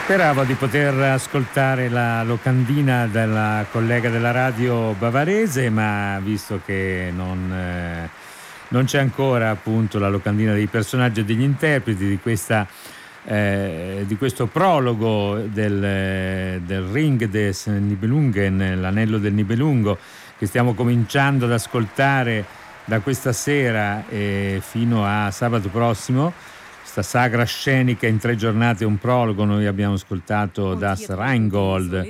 Speravo di poter ascoltare la locandina della collega della radio bavarese, ma visto che non c'è ancora appunto la locandina dei personaggi e degli interpreti di questo prologo del Ring des Nibelungen, l'anello del Nibelungo, che stiamo cominciando ad ascoltare da questa sera e fino a sabato prossimo. Questa sagra scenica in 3 giornate, un prologo. Noi abbiamo ascoltato Das Rheingold,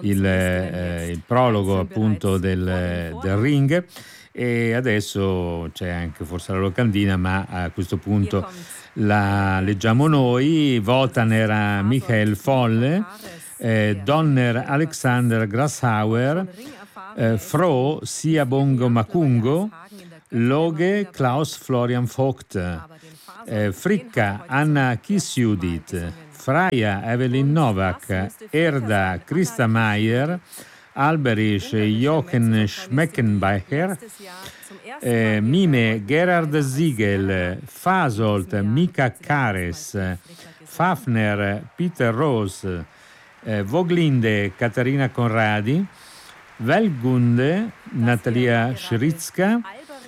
il prologo appunto del Ring, e adesso c'è anche forse la locandina, ma a questo punto la leggiamo noi. Wotan era Michael Folle, Donner Alexander Grashauer, Froh Siabongo Makungo, Loge Klaus Florian Vogt, Fricka Anna Kisjudit, Freya Evelyn Novak, Erda Christa Mayer, Alberich Jochen Schmeckenbacher, Mime Gerhard Siegel, Fasolt Mika Kares, Fafner Peter Rose, Voglinde Caterina Conradi, Velgunde Natalia Schritzka,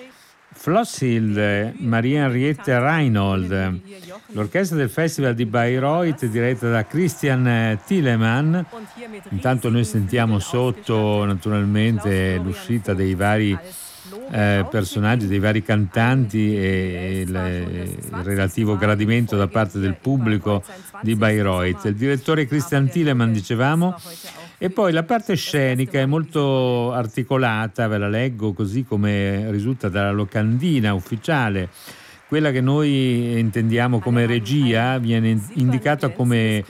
Flosshild Maria Henriette Reinhold. L'orchestra del Festival di Bayreuth diretta da Christian Thielemann. Intanto noi sentiamo sotto naturalmente l'uscita dei vari personaggi, dei vari cantanti e il relativo gradimento da parte del pubblico di Bayreuth. Il direttore Christian Thielemann, dicevamo. E poi la parte scenica è molto articolata, ve la leggo così come risulta dalla locandina ufficiale. Quella che noi intendiamo come regia viene indicata come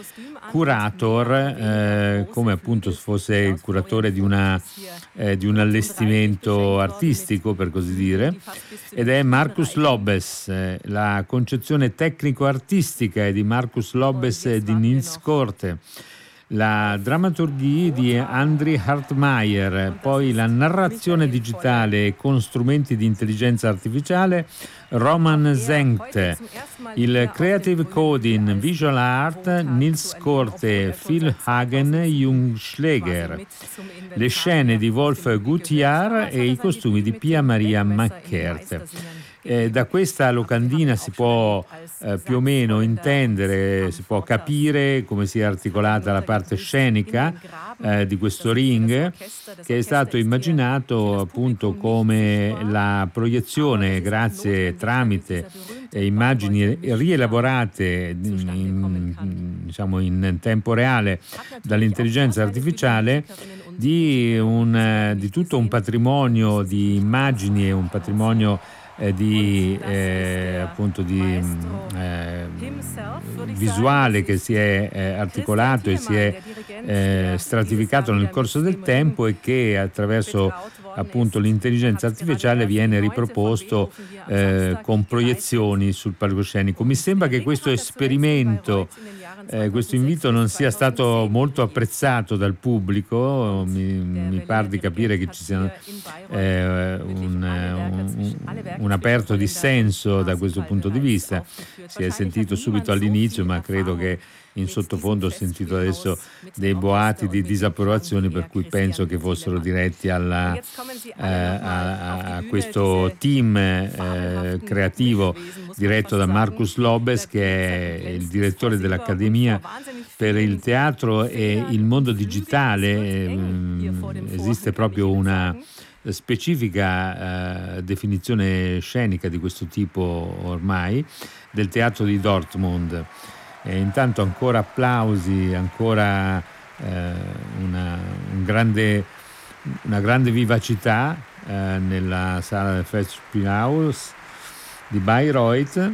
curator, come appunto se fosse il curatore di un allestimento artistico, per così dire, ed è Markus Lobbes. La concezione tecnico-artistica è di Markus Lobbes e di Nils Korte. La drammaturgia di Andri Hartmeier, poi la narrazione digitale con strumenti di intelligenza artificiale Roman Zengt, il creative coding visual art Nils Korte, Phil Hagen, Jung Schläger, le scene di Wolf Gutjahr e i costumi di Pia Maria Mackert. Da questa locandina si può più o meno intendere, si può capire come sia articolata la parte scenica di questo Ring, che è stato immaginato appunto come la proiezione, tramite immagini rielaborate in tempo reale dall'intelligenza artificiale, di tutto un patrimonio di immagini e un patrimonio visuale che si è articolato e si è stratificato nel corso del tempo e che attraverso appunto l'intelligenza artificiale viene riproposto con proiezioni sul palcoscenico. Mi sembra che questo esperimento, questo invito non sia stato molto apprezzato dal pubblico. Mi pare di capire che ci sia un aperto dissenso da questo punto di vista. Si è sentito subito all'inizio, ma credo che in sottofondo ho sentito adesso dei boati di disapprovazione, per cui penso che fossero diretti a questo team creativo diretto da Markus Lobbes, che è il direttore dell'Accademia per il teatro e il mondo digitale. Esiste proprio una specifica definizione scenica di questo tipo ormai del teatro di Dortmund. E intanto ancora applausi, ancora una grande vivacità nella sala del Festspielhaus di Bayreuth.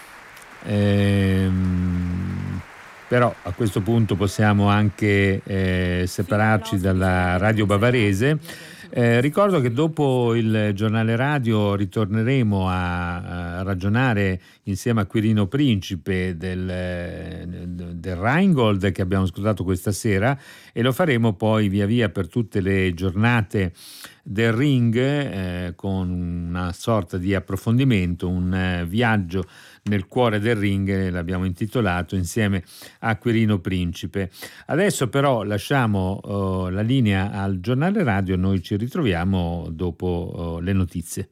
Però a questo punto possiamo anche separarci dalla radio bavarese. Ricordo che dopo il giornale radio ritorneremo a ragionare insieme a Quirino Principe del Rheingold che abbiamo ascoltato questa sera, e lo faremo poi via via per tutte le giornate del Ring, con una sorta di approfondimento, un viaggio nel cuore del ring, l'abbiamo intitolato, insieme a Quirino Principe. Adesso però lasciamo la linea al giornale radio, noi ci ritroviamo dopo le notizie.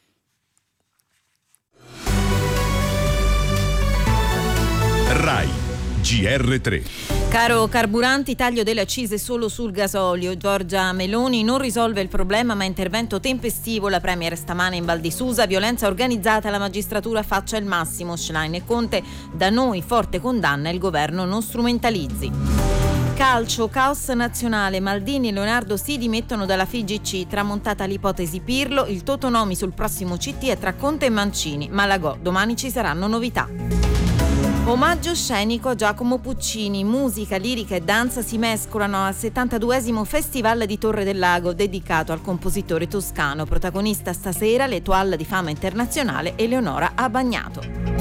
RAI GR3. Caro carburanti, taglio delle accise solo sul gasolio. Giorgia Meloni non risolve il problema ma intervento tempestivo. La premier stamane in Val di Susa, violenza organizzata, la magistratura faccia il massimo. Schlein e Conte, da noi forte condanna, il governo non strumentalizzi. Calcio, caos nazionale, Maldini e Leonardo si dimettono dalla FIGC, tramontata l'ipotesi Pirlo, il Totonomi sul prossimo CT è tra Conte e Mancini, Malagò, domani ci saranno novità. Omaggio scenico a Giacomo Puccini, musica, lirica e danza si mescolano al 72esimo Festival di Torre del Lago dedicato al compositore toscano, protagonista stasera l'Étoile di fama internazionale Eleonora Abagnato.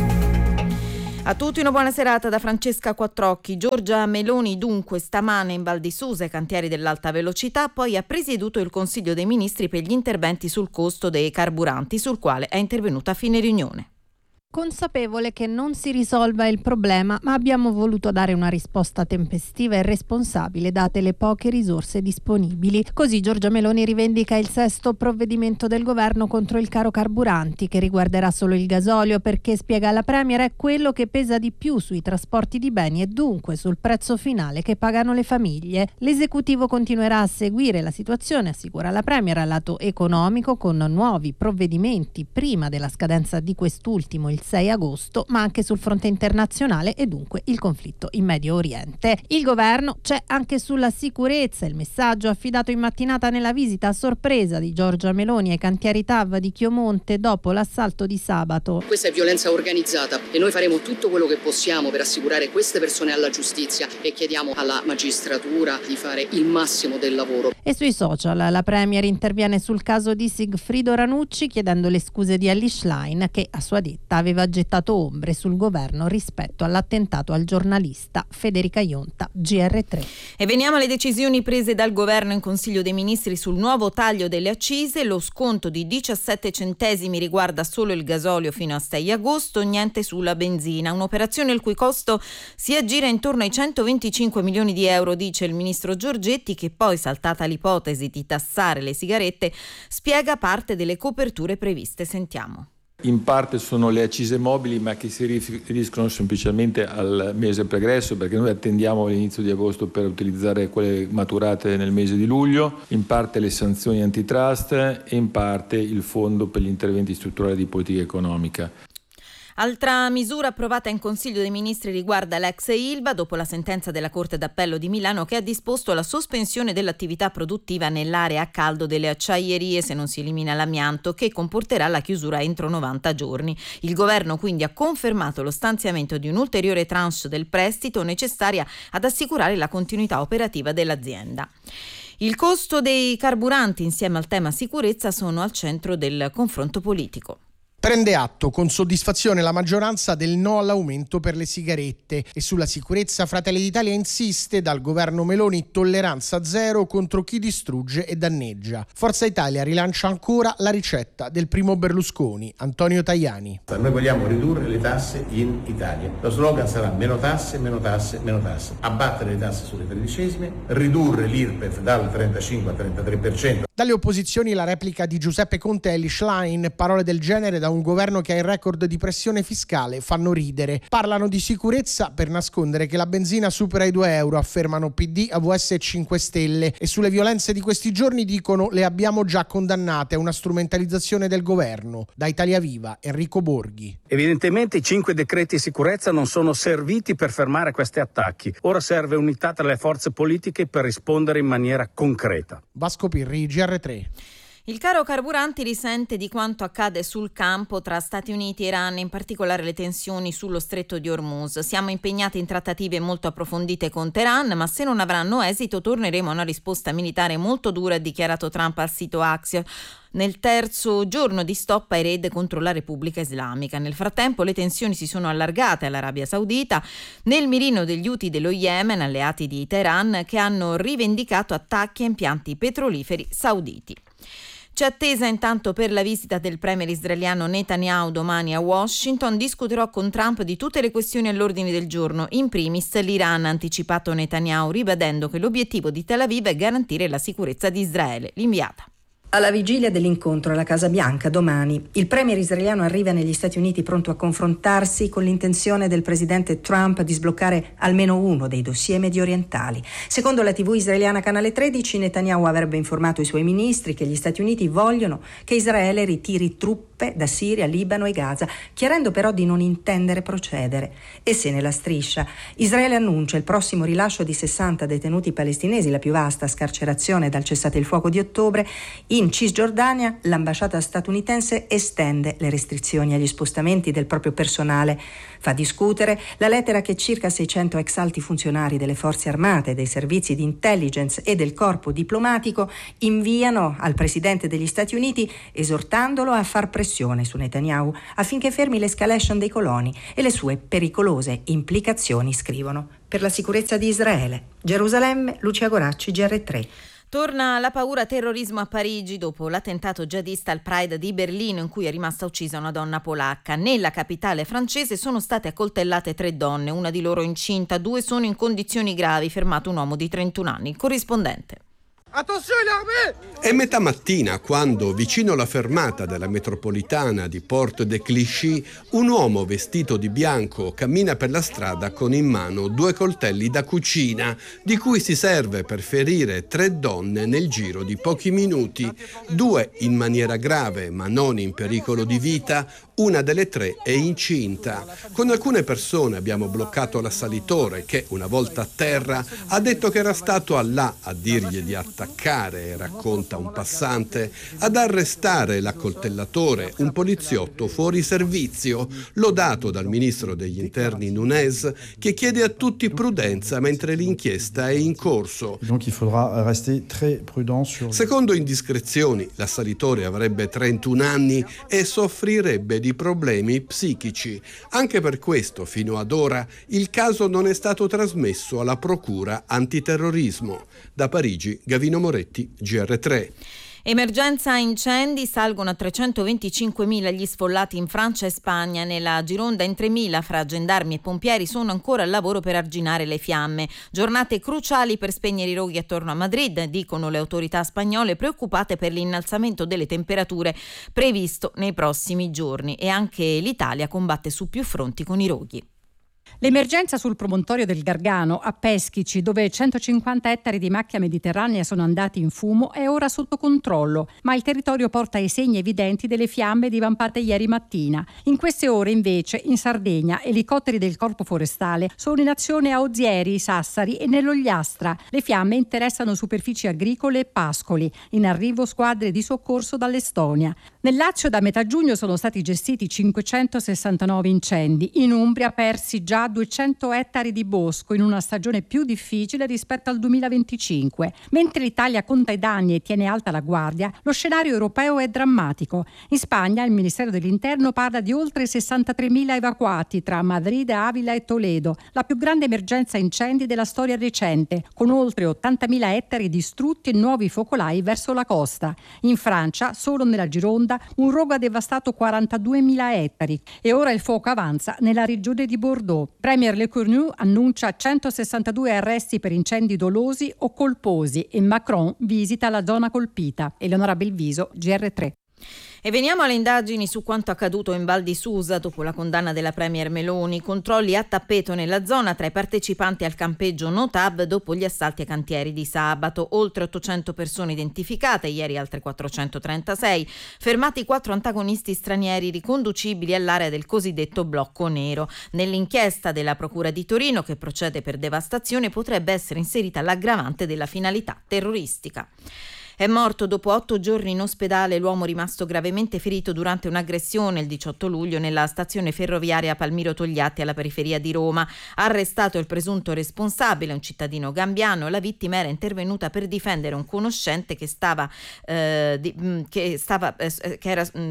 A tutti una buona serata da Francesca Quattrocchi. Giorgia Meloni dunque stamane in Val di Susa ai cantieri dell'alta velocità, poi ha presieduto il Consiglio dei Ministri per gli interventi sul costo dei carburanti, sul quale è intervenuta a fine riunione. Consapevole che non si risolva il problema, ma abbiamo voluto dare una risposta tempestiva e responsabile date le poche risorse disponibili. Così Giorgia Meloni rivendica il 6° provvedimento del governo contro il caro carburanti, che riguarderà solo il gasolio perché, spiega la premier, è quello che pesa di più sui trasporti di beni e dunque sul prezzo finale che pagano le famiglie. L'esecutivo continuerà a seguire la situazione, assicura la premier, al lato economico con nuovi provvedimenti prima della scadenza di quest'ultimo, il 6 agosto, ma anche sul fronte internazionale e dunque il conflitto in Medio Oriente. Il governo c'è anche sulla sicurezza. Il messaggio affidato in mattinata nella visita a sorpresa di Giorgia Meloni ai cantieri TAV di Chiomonte dopo l'assalto di sabato. Questa è violenza organizzata e noi faremo tutto quello che possiamo per assicurare queste persone alla giustizia e chiediamo alla magistratura di fare il massimo del lavoro. E sui social la premier interviene sul caso di Sigfrido Ranucci chiedendo le scuse di Elly Schlein, che a sua detta aveva gettato ombre sul governo rispetto all'attentato al giornalista. Federica Ionta, GR3. E veniamo alle decisioni prese dal governo in Consiglio dei Ministri sul nuovo taglio delle accise. Lo sconto di 17 centesimi riguarda solo il gasolio fino a 6 agosto, niente sulla benzina. Un'operazione il cui costo si aggira intorno ai 125 milioni di euro, dice il ministro Giorgetti, che poi, saltata l'ipotesi di tassare le sigarette, spiega parte delle coperture previste. Sentiamo. In parte sono le accise mobili, ma che si riferiscono semplicemente al mese pregresso, perché noi attendiamo l'inizio di agosto per utilizzare quelle maturate nel mese di luglio, in parte le sanzioni antitrust e in parte il fondo per gli interventi strutturali di politica economica. Altra misura approvata in Consiglio dei Ministri riguarda l'ex Ilva, dopo la sentenza della Corte d'Appello di Milano che ha disposto la sospensione dell'attività produttiva nell'area a caldo delle acciaierie se non si elimina l'amianto, che comporterà la chiusura entro 90 giorni. Il governo quindi ha confermato lo stanziamento di un'ulteriore tranche del prestito necessaria ad assicurare la continuità operativa dell'azienda. Il costo dei carburanti insieme al tema sicurezza sono al centro del confronto politico. Prende atto con soddisfazione la maggioranza del no all'aumento per le sigarette e sulla sicurezza Fratelli d'Italia insiste: dal governo Meloni tolleranza zero contro chi distrugge e danneggia. Forza Italia rilancia ancora la ricetta del primo Berlusconi, Antonio Tajani. Noi vogliamo ridurre le tasse in Italia. Lo slogan sarà meno tasse, meno tasse, meno tasse. Abbattere le tasse sulle tredicesime, ridurre l'IRPEF dal 35 al 33%. Dalle opposizioni la replica di Giuseppe Conte e Elly Schlein, parole del genere da un governo che ha il record di pressione fiscale, fanno ridere. Parlano di sicurezza per nascondere che la benzina supera i 2 euro, affermano PD, AVS e 5 Stelle. E sulle violenze di questi giorni dicono: le abbiamo già condannate a una strumentalizzazione del governo. Da Italia Viva, Enrico Borghi. Evidentemente i 5 decreti sicurezza non sono serviti per fermare questi attacchi. Ora serve unità tra le forze politiche per rispondere in maniera concreta. Vasco Pirri, GR3. Il caro carburanti risente di quanto accade sul campo tra Stati Uniti e Iran, in particolare le tensioni sullo stretto di Hormuz. Siamo impegnati in trattative molto approfondite con Teheran, ma se non avranno esito torneremo a una risposta militare molto dura, ha dichiarato Trump al sito Axios nel terzo giorno di stop ai raid contro la Repubblica Islamica. Nel frattempo le tensioni si sono allargate all'Arabia Saudita, nel mirino degli Houthi dello Yemen, alleati di Teheran, che hanno rivendicato attacchi a impianti petroliferi sauditi. C'è attesa intanto per la visita del premier israeliano Netanyahu domani a Washington. Discuterò con Trump di tutte le questioni all'ordine del giorno, in primis l'Iran, ha anticipato Netanyahu, ribadendo che l'obiettivo di Tel Aviv è garantire la sicurezza di Israele. L'inviata. Alla vigilia dell'incontro alla Casa Bianca domani, il premier israeliano arriva negli Stati Uniti pronto a confrontarsi con l'intenzione del presidente Trump di sbloccare almeno uno dei dossier mediorientali. Secondo la TV israeliana Canale 13, Netanyahu avrebbe informato i suoi ministri che gli Stati Uniti vogliono che Israele ritiri truppe da Siria, Libano e Gaza, chiarendo però di non intendere procedere. E se nella striscia Israele annuncia il prossimo rilascio di 60 detenuti palestinesi, la più vasta scarcerazione dal cessate il fuoco di ottobre, in Cisgiordania l'ambasciata statunitense estende le restrizioni agli spostamenti del proprio personale. Fa discutere la lettera che circa 600 ex alti funzionari delle forze armate, dei servizi di intelligence e del corpo diplomatico inviano al presidente degli Stati Uniti, esortandolo a far pressione su Netanyahu affinché fermi l'escalation dei coloni e le sue pericolose implicazioni, scrivono, per la sicurezza di Israele. Gerusalemme, Lucia Goracci, GR3. Torna la paura terrorismo a Parigi dopo l'attentato jihadista al Pride di Berlino in cui è rimasta uccisa una donna polacca. Nella capitale francese sono state accoltellate 3 donne, una di loro incinta, 2 sono in condizioni gravi, fermato un uomo di 31 anni. Il corrispondente. È metà mattina quando, vicino alla fermata della metropolitana di Porte de Clichy, un uomo vestito di bianco cammina per la strada con in mano 2 coltelli da cucina, di cui si serve per ferire 3 donne nel giro di pochi minuti, 2 in maniera grave ma non in pericolo di vita, una delle 3 è incinta. Con alcune persone abbiamo bloccato l'assalitore che, una volta a terra, ha detto che era stato Allah a dirgli di attaccare, racconta un passante, ad arrestare l'accoltellatore, un poliziotto fuori servizio, lodato dal ministro degli interni Nunez, che chiede a tutti prudenza mentre l'inchiesta è in corso. Secondo indiscrezioni, l'assalitore avrebbe 31 anni e soffrirebbe di problemi psichici. Anche per questo, fino ad ora, il caso non è stato trasmesso alla Procura Antiterrorismo. Da Parigi, Gavino Moretti, GR3. Emergenza incendi, salgono a 325.000 gli sfollati in Francia e Spagna. Nella Gironda in 3.000 fra gendarmi e pompieri sono ancora al lavoro per arginare le fiamme. Giornate cruciali per spegnere i roghi attorno a Madrid, dicono le autorità spagnole, preoccupate per l'innalzamento delle temperature previsto nei prossimi giorni. E anche l'Italia combatte su più fronti con i roghi. L'emergenza sul promontorio del Gargano a Peschici, dove 150 ettari di macchia mediterranea sono andati in fumo, è ora sotto controllo, ma il territorio porta i segni evidenti delle fiamme divampate ieri mattina. In queste ore, invece, in Sardegna, elicotteri del Corpo Forestale sono in azione a Ozieri, Sassari e nell'Ogliastra. Le fiamme interessano superfici agricole e pascoli. In arrivo squadre di soccorso dall'Estonia. Nel Lazio da metà giugno sono stati gestiti 569 incendi. In Umbria persi già 200 ettari di bosco in una stagione più difficile rispetto al 2025. Mentre l'Italia conta i danni e tiene alta la guardia, lo scenario europeo è drammatico. In Spagna il Ministero dell'Interno parla di oltre 63.000 evacuati tra Madrid, Avila e Toledo, la più grande emergenza incendi della storia recente, con oltre 80.000 ettari distrutti e nuovi focolai verso la costa. In Francia, solo nella Gironda, un rogo ha devastato 42.000 ettari e ora il fuoco avanza nella regione di Bordeaux. Premier Lecornu annuncia 162 arresti per incendi dolosi o colposi e Macron visita la zona colpita. Eleonora Belviso, GR3. E veniamo alle indagini su quanto accaduto in Val di Susa dopo la condanna della premier Meloni. Controlli a tappeto nella zona tra i partecipanti al campeggio Notab dopo gli assalti ai cantieri di sabato. Oltre 800 persone identificate, ieri altre 436. Fermati 4 antagonisti stranieri riconducibili all'area del cosiddetto blocco nero. Nell'inchiesta della Procura di Torino, che procede per devastazione, potrebbe essere inserita l'aggravante della finalità terroristica. È morto dopo 8 giorni in ospedale l'uomo rimasto gravemente ferito durante un'aggressione il 18 luglio nella stazione ferroviaria Palmiro Togliatti alla periferia di Roma. Arrestato il presunto responsabile, un cittadino gambiano. La vittima era intervenuta per difendere un conoscente che stava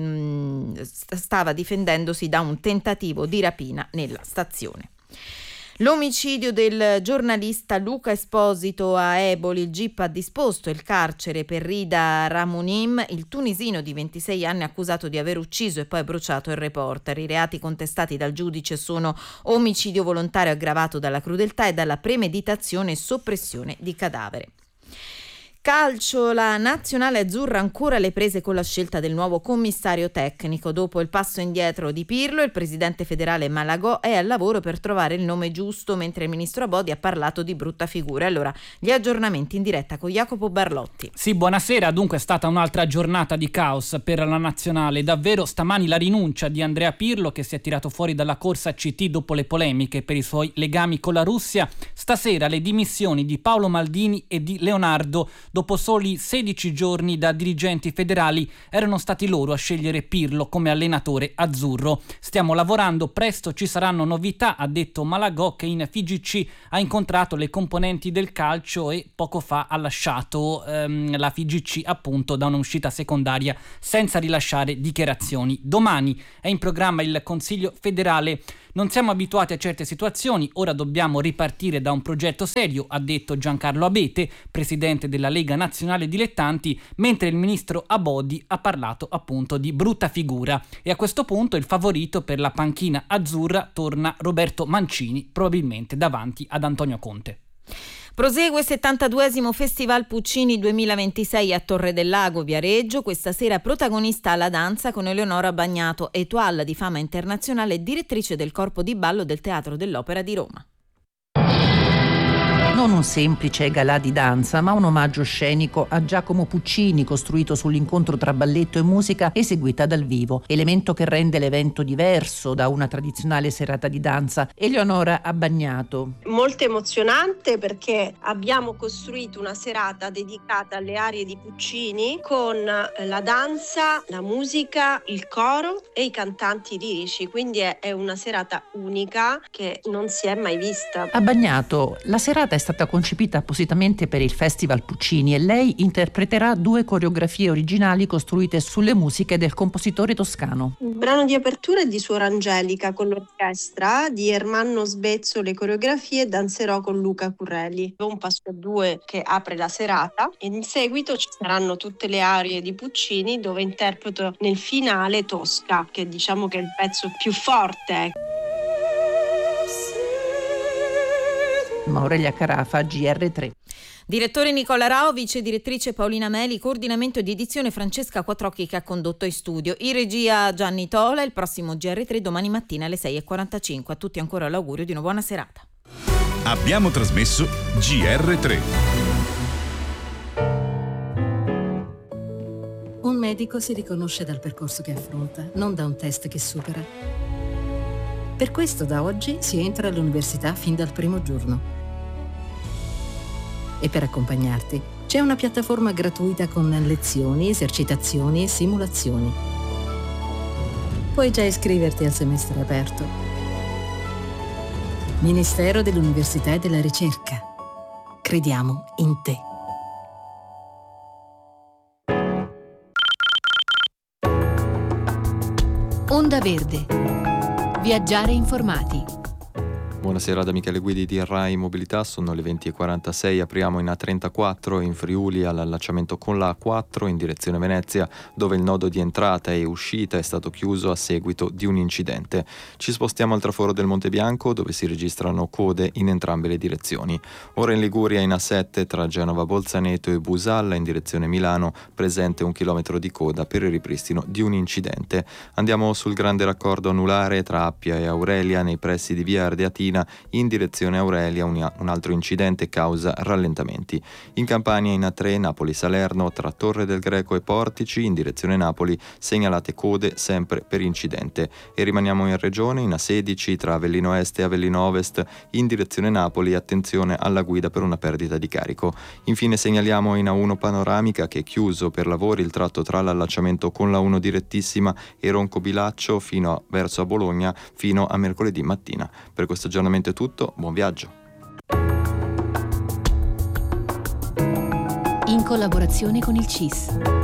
difendendosi da un tentativo di rapina nella stazione. L'omicidio del giornalista Luca Esposito a Eboli. Il GIP ha disposto il carcere per Rida Ramonim, il tunisino di 26 anni accusato di aver ucciso e poi bruciato il reporter. I reati contestati dal giudice sono omicidio volontario aggravato dalla crudeltà e dalla premeditazione e soppressione di cadavere. Calcio, la nazionale azzurra ancora le prese con la scelta del nuovo commissario tecnico. Dopo il passo indietro di Pirlo, il presidente federale Malagò è al lavoro per trovare il nome giusto, mentre il ministro Abodi ha parlato di brutta figura. Allora, gli aggiornamenti in diretta con Jacopo Barlotti. Sì, buonasera. Dunque è stata un'altra giornata di caos per la nazionale. Davvero stamani la rinuncia di Andrea Pirlo, che si è tirato fuori dalla corsa CT dopo le polemiche per i suoi legami con la Russia. Stasera le dimissioni di Paolo Maldini e di Leonardo. Dopo soli 16 giorni da dirigenti federali erano stati loro a scegliere Pirlo come allenatore azzurro. Stiamo lavorando, presto ci saranno novità, ha detto Malagò, che in FIGC ha incontrato le componenti del calcio e poco fa ha lasciato la FIGC appunto da un'uscita secondaria senza rilasciare dichiarazioni. Domani è in programma il Consiglio federale. Non siamo abituati a certe situazioni, ora dobbiamo ripartire da un progetto serio, ha detto Giancarlo Abete, presidente della Lega Nazionale Dilettanti, mentre il ministro Abodi ha parlato appunto di brutta figura. E a questo punto il favorito per la panchina azzurra torna Roberto Mancini, probabilmente davanti ad Antonio Conte. Prosegue il 72esimo Festival Puccini 2026 a Torre del Lago, Viareggio. Questa sera protagonista alla danza con Eleonora Bagnato, étoile di fama internazionale e direttrice del corpo di ballo del Teatro dell'Opera di Roma. Non un semplice galà di danza, ma un omaggio scenico a Giacomo Puccini, costruito sull'incontro tra balletto e musica eseguita dal vivo, elemento che rende l'evento diverso da una tradizionale serata di danza. Eleonora Bagnato. Molto emozionante perché abbiamo costruito una serata dedicata alle arie di Puccini con la danza, la musica, il coro e i cantanti lirici, quindi è una serata unica che non si è mai vista. A Bagnato, la serata è stata concepita appositamente per il Festival Puccini e lei interpreterà 2 coreografie originali costruite sulle musiche del compositore toscano. Il brano di apertura è di Suor Angelica con l'orchestra, di Ermanno Sbezzo le coreografie, Danzerò con Luca Currelli. Un passo a 2 che apre la serata e in seguito ci saranno tutte le arie di Puccini, dove interpreto nel finale Tosca, che diciamo che è il pezzo più forte. Aurelia Carafa, GR3. Direttore Nicola Rao, vice direttrice Paolina Meli, coordinamento di edizione Francesca Quattrocchi che ha condotto in studio. In regia Gianni Tola, il prossimo GR3 domani mattina alle 6:45. A tutti ancora l'augurio di una buona serata. Abbiamo trasmesso GR3. Un medico si riconosce dal percorso che affronta, non da un test che supera. Per questo da oggi si entra all'università fin dal primo giorno. E per accompagnarti c'è una piattaforma gratuita con lezioni, esercitazioni e simulazioni. Puoi già iscriverti al semestre aperto. Ministero dell'Università e della Ricerca. Crediamo in te. Onda Verde. Viaggiare informati. Buonasera da Michele Guidi di Rai Mobilità, sono le 20:46, apriamo in A34 in Friuli all'allacciamento con la A4 in direzione Venezia, dove il nodo di entrata e uscita è stato chiuso a seguito di un incidente. Ci spostiamo al traforo del Monte Bianco, dove si registrano code in entrambe le direzioni. Ora in Liguria in A7 tra Genova Bolzaneto e Busalla in direzione Milano, presente 1 chilometro di coda per il ripristino di un incidente. Andiamo sul grande raccordo anulare tra Appia e Aurelia nei pressi di via Ardeatina in direzione Aurelia, un altro incidente causa rallentamenti. In Campania in A3 Napoli-Salerno tra Torre del Greco e Portici in direzione Napoli segnalate code sempre per incidente. E rimaniamo in regione in A16 tra Avellino Est e Avellino Ovest in direzione Napoli, attenzione alla guida per una perdita di carico. Infine segnaliamo in A1 Panoramica che è chiuso per lavori il tratto tra l'allacciamento con la 1 direttissima e Ronco Bilaccio verso a Bologna fino a mercoledì mattina. Per questo aggiornamento è tutto, buon viaggio. In collaborazione con il CIS.